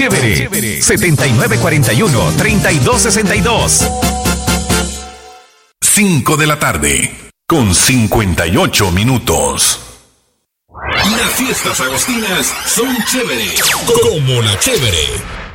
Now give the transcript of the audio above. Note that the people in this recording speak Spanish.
Chévere. 7941-3262. 5 de la tarde, con 58 minutos. Las fiestas agostinas son chévere, como la chévere.